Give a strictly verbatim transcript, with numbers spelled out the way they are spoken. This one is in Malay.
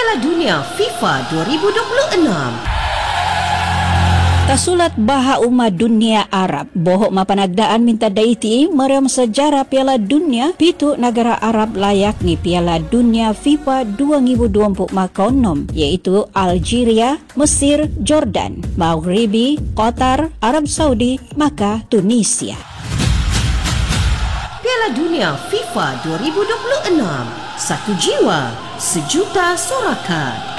Piala Dunia FIFA dua ribu dua puluh enam. Tasulat Baha Ummah Dunia Arab bohok mapanagdaan minta daiti merem sejarah Piala Dunia pitu negara Arab layak ni Piala Dunia FIFA dua ribu dua puluh makonom iaitu Algeria, Mesir, Jordan, Maghribi, Qatar, Arab Saudi, maka Tunisia. Piala Dunia FIFA dua ribu dua puluh enam. Satu jiwa, sejuta sorakan.